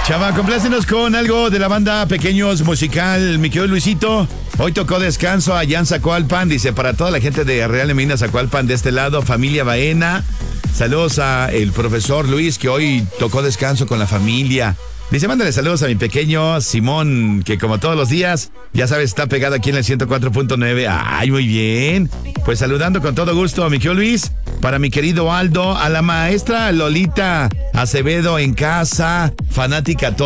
Chava, complácenos con algo de la banda Pequeños Musical. Mi querido Luisito, hoy tocó descanso allá en Zacualpan. Dice, para toda la gente de Real Emina, Zacualpan, de este lado, familia Baena. Saludos a el profesor Luis, que hoy tocó descanso con la familia. Dice, mándale saludos a mi pequeño Simón, que como todos los días, ya sabes, está pegado aquí en el 104.9. Ay, muy bien. Pues saludando con todo gusto a mi querido Luis, para mi querido Aldo, a la maestra Lolita Acevedo en casa, fanática